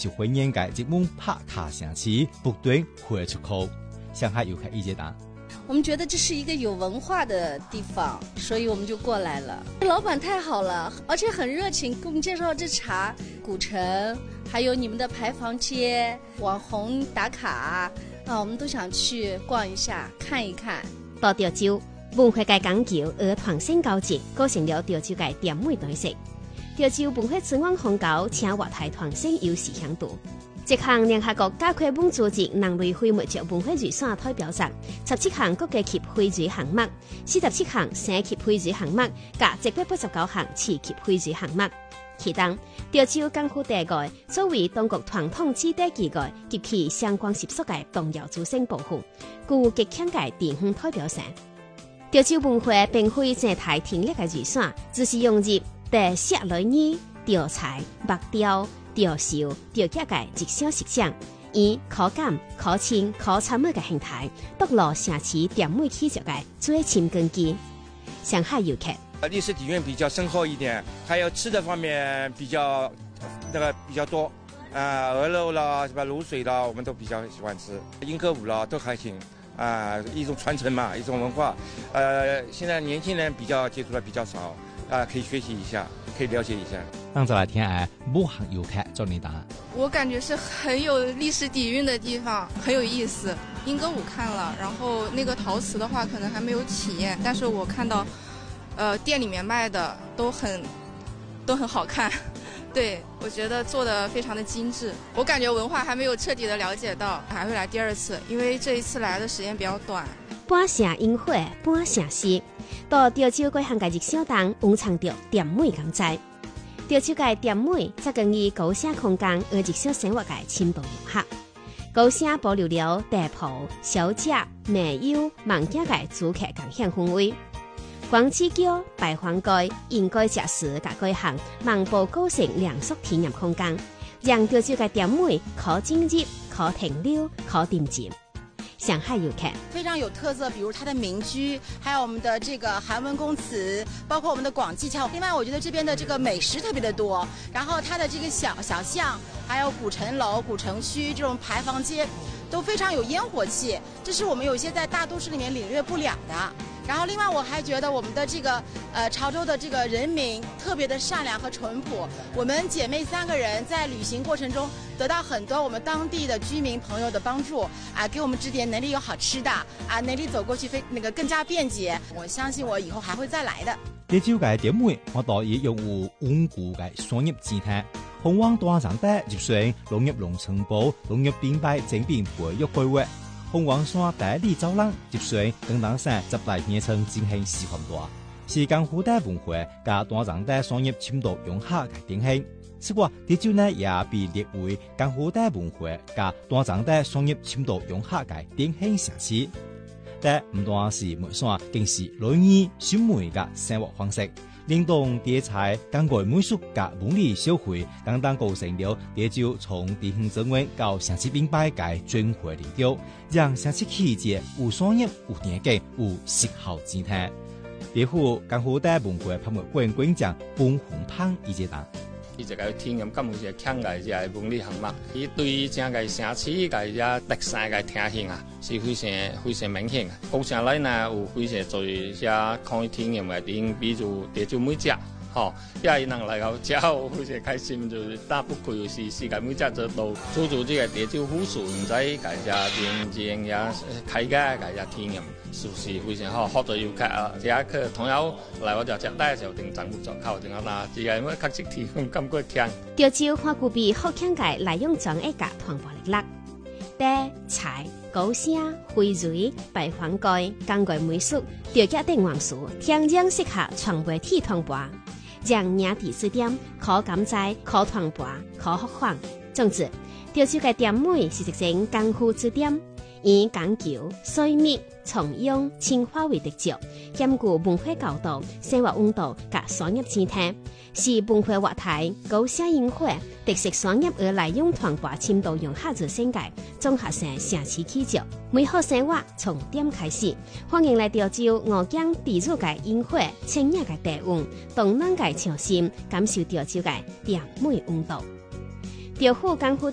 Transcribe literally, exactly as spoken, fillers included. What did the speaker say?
受欢迎嘅日本拍卡城市不斷會出口。上海遊客意見答： 我們覺得這是一個有文化的地方，所以我們就過來了。老闆太好了，而且很熱情，給我們介紹這茶、古城，還有你們的牌坊街、網紅打卡啊，我們都想去逛一下，看一看。 到潮州，文化界講究而團省交接，構成了潮州界點美特色。潮州文化資源豐厚，請活態團省有時響度。這項聯合國加快本組織人類非物質文化遺產代表作，十七項國家級非遺項目，四十七項省級非遺項目，加一百八十九項市級非遺項目。其中，潮州江湖地界作為當局傳統指定機構及其相關習俗嘅重要組成部分，具極強嘅地方代表性。潮州文化並非靜態停列嘅遺產，只是融入地色來意、調彩、木雕、雕繡、雕刻嘅極小實相，以可感、可親、可參與嘅形態，獨落城市點美氣質嘅最深根基。上海遊客。 歷史底蘊比較深厚一點，還有吃的方面比較那個比較多，啊、呃，鵝肉啦，是吧？滷水啦，我們都比較喜歡吃。英歌舞啦，都還行，啊、呃，一種傳承嘛，一種文化。呃，現在年輕人比較接觸的比較少，啊、呃，可以學習一下，可以了解一下。 讓再來聽下武漢遊客做你答。 我感覺是很有歷史底蘊的地方，很有意思。英歌舞看了，然後那個陶瓷的話可能還沒有體驗，但是我看到。呃，店裡面賣的都很都很好看，對，我覺得做得非常的精緻。我感覺文化還沒有徹底的了解到，還會來第二次，因為這一次來的時間比較短。 半城煙火，半城詩，到潮州各項嘅日小檔蘊藏着點美感在。潮州嘅點美則根於高社空間而日小生活嘅深度融合。高社保留了地鋪、小食、美優、網家嘅主客共享氛圍。廣子橋、白黃街應該設施甲改行，盲步構成良宿體驗空間，讓潮州嘅點美可進入、可停留、可定睛。上海遊客非常有特色，比如它的民居，還有我們的這個韓文公祠，包括我們的廣濟橋。另外，我覺得這邊的這個美食特別的多，然後它的這個小小巷，還有古城樓、古城區這種牌坊街，都非常有煙火氣，這是我們有些在大都市裡面領略不了的。然後另外我還覺得我們的這個呃潮州的這個人民特別的善良和淳樸，我們姐妹三個人在旅行過程中得到很多我們當地的居民朋友的幫助啊，給我們指點哪裡有好吃的啊，哪裡走過去非那個更加便捷。我相信我以後還會再來的。 潮州嘅點美，我導以用有穩固嘅商業姿態，向往大場地入選農業農村部農業品牌整品培育規劃。鳳凰山第一里走廊入選廣東省十大名城進行示範大，是江湖大文化加大場地商業深度融合嘅典型。此外，潮州呢也被列為江湖大文化加大場地商業深度融合嘅典型城市。但唔單是美山，更是內意鮮美嘅生活方式。靈動題材、更改美術加文理社會，等等構成了潮州從地方資源到城市品牌嘅轉換力量，讓城市氣節有商業、有年景、有實效姿態。別府江湖大文化拍賣館館長潘洪鵬意見答： 伊一個體驗，咁有一個強嘅一個文理項目，伊對整個城市嘅一個特色嘅特性啊，是非常非常明顯嘅。高城內呢有非常多一些可以體驗嘅點，比如潮州美食，吼，因為能嚟到食，我非常開心，就是打不愧是世界美食之都。做做這個潮州府屬唔使介只認證也開價介只體驗。是不是非常好？好多遊客啊，這下客同樣來我就接待嘅時候，定政府做靠定啦，只係乜確實提供感覺強。 潮州花具備好強嘅內容裝一格傳播力量，地、菜、高聲、非遺、白黃蓋、工藝美術、雕刻等元素，天然適合傳媒體傳播，讓兩地之點可感知、可傳播、可發放。總之，潮州嘅點美是一種江湖之點。以講究、細密、從容、輕化為特色，兼顧文化高度、生活溫度及商業姿態，是文化活態、高社煙火、特色商業而內容傳播深度融合住世界綜合性城市氣質。美好生活從點開始，歡迎來潮州吳江地主嘅煙火、清雅嘅地運、動人嘅潮心，感受潮州嘅點美溫度。潮府江湖